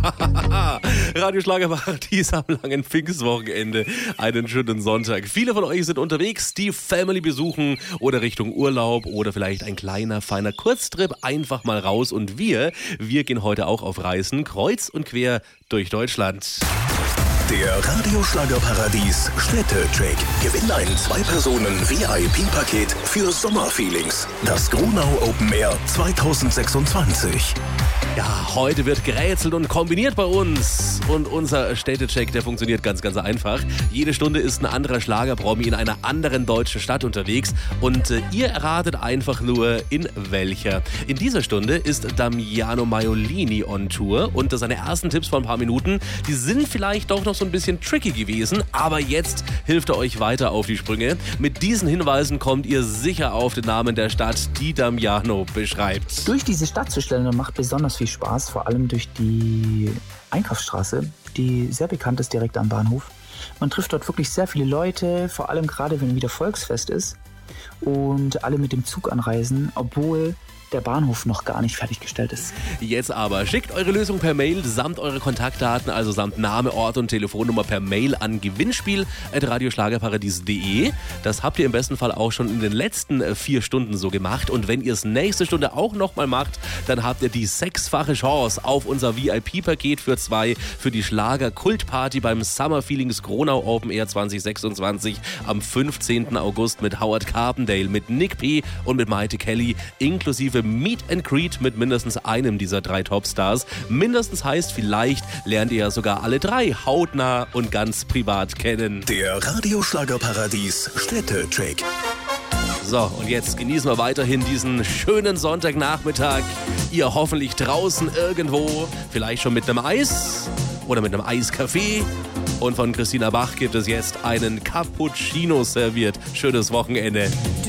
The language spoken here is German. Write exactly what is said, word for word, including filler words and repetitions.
Radio Schlagerparadies am langen Pfingstwochenende. Einen schönen Sonntag. Viele von euch sind unterwegs, die Family besuchen oder Richtung Urlaub oder vielleicht ein kleiner, feiner Kurztrip. Einfach mal raus. Und wir, wir gehen heute auch auf Reisen, kreuz und quer durch Deutschland. Der Radio Schlagerparadies Städtecheck. Gewinn ein Zwei-Personen-V I P-Paket für Sommerfeelings. Das Gronau Open Air zwanzig sechsundzwanzig. Ja, heute wird gerätselt und kombiniert bei uns. Und unser Städtecheck, der funktioniert ganz, ganz einfach. Jede Stunde ist ein anderer Schlagerpromi in einer anderen deutschen Stadt unterwegs. Und äh, ihr erratet einfach nur, in welcher. In dieser Stunde ist Damiano Maiolini on Tour. Und seine ersten Tipps vor ein paar Minuten, die sind vielleicht doch noch so ein bisschen tricky gewesen. Aber jetzt hilft er euch weiter auf die Sprünge. Mit diesen Hinweisen kommt ihr sicher auf den Namen der Stadt, die Damiano beschreibt. Durch diese Stadt zu schlendern macht besonders viel Spaß, vor allem durch die Einkaufsstraße, die sehr bekannt ist direkt am Bahnhof. Man trifft dort wirklich sehr viele Leute, vor allem gerade wenn wieder Volksfest ist und alle mit dem Zug anreisen, obwohl der Bahnhof noch gar nicht fertiggestellt ist. Jetzt aber schickt eure Lösung per Mail samt eure Kontaktdaten, also samt Name, Ort und Telefonnummer per Mail an gewinnspiel at radioschlagerparadies punkt de. Das habt ihr im besten Fall auch schon in den letzten vier Stunden so gemacht. Und wenn ihr es nächste Stunde auch nochmal macht, dann habt ihr die sechsfache Chance auf unser V I P-Paket für zwei für die Schlager-Kultparty beim Summer Feelings Gronau Open Air zwanzig sechsundzwanzig am fünfzehnten August mit Howard Carpendale, mit Nick P. und mit Maite Kelly, inklusive Meet and Greet mit mindestens einem dieser drei Topstars. Mindestens heißt, vielleicht lernt ihr ja sogar alle drei hautnah und ganz privat kennen. Der Radio Schlagerparadies Städtecheck. So, und jetzt genießen wir weiterhin diesen schönen Sonntagnachmittag. Ihr hoffentlich draußen irgendwo, vielleicht schon mit einem Eis oder mit einem Eiskaffee. Und von Christina Bach gibt es jetzt einen Cappuccino serviert. Schönes Wochenende.